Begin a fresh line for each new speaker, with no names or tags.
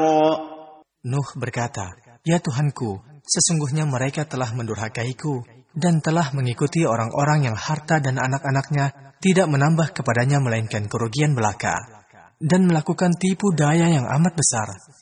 Nuh berkata, "Ya Tuhanku, sesungguhnya mereka telah mendurhakaiku dan telah mengikuti orang-orang yang harta dan anak-anaknya tidak menambah kepadanya melainkan kerugian belaka, dan melakukan tipu daya yang amat besar.